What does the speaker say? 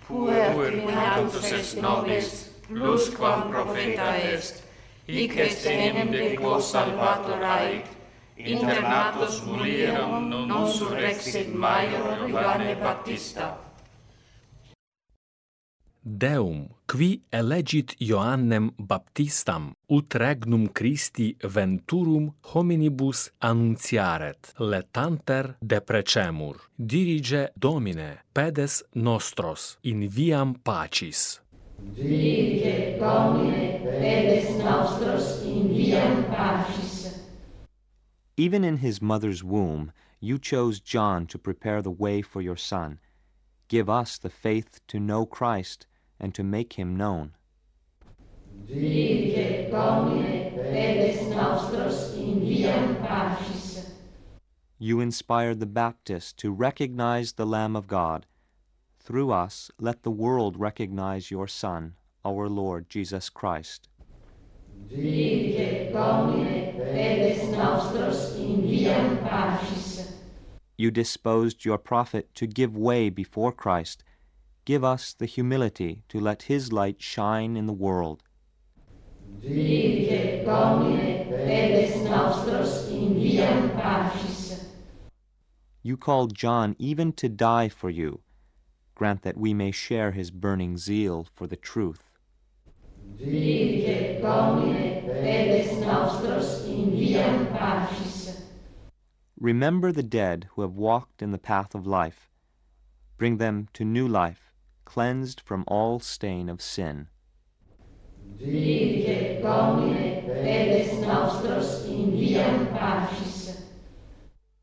puer natus est nobis, plusquam profeta est, hic est enim de quo salvator ait, inter natos mulierum non surrexit maior Ioanne Baptista. Deum, qui elegit Ioannem Baptistam, ut regnum Christi venturum hominibus annunciaret, letanter deprecemur. Dirige Domine, pedes nostros, in viam pacis. Dirige Domine, pedes nostros, in viam pacis. Even in his mother's womb, you chose John to prepare the way for your Son. Give us the faith to know Christ and to make him known. Dirige Domine, pedes nostros, in viam pacis. You inspired the Baptist to recognize the Lamb of God. Through us, let the world recognize your Son, our Lord Jesus Christ. Dirige Domine, pedes nostros, in viam pacis. You disposed your prophet to give way before Christ. Give us the humility to let his light shine in the world. Dirige Domine, pedes nostros, in viam pacis. You called John even to die for you. Grant that we may share his burning zeal for the truth. Dirige Domine, pedes nostros, in viam pacis. Remember the dead who have walked in the path of life. Bring them to new life, cleansed from all stain of sin. Dirige Domine, pedes nostros, in viam pacis.